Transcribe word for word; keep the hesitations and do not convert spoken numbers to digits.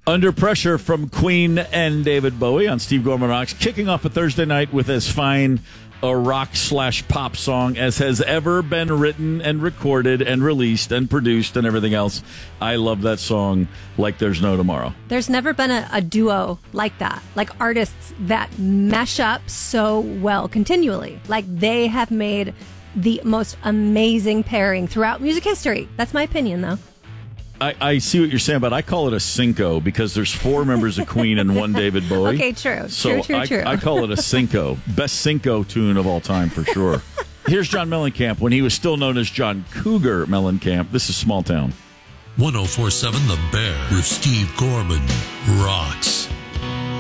Under Pressure from Queen and David Bowie on Steve Gorman Rocks, kicking off a Thursday night with as fine a rock slash pop song as has ever been written and recorded and released and produced and everything else. I love that song like there's no tomorrow. There's never been a, a duo like that, like artists that mesh up so well continually. Like they have made the most amazing pairing throughout music history. That's my opinion, though. I, I see what you're saying, but I call it a cinco because there's four members of Queen and one David Bowie. Okay, true. So true, true, I, true. I call it a cinco. Best cinco tune of all time for sure. Here's John Mellencamp when he was still known as John Cougar Mellencamp. This is Small Town. one oh four point seven The Bear with Steve Gorman rocks.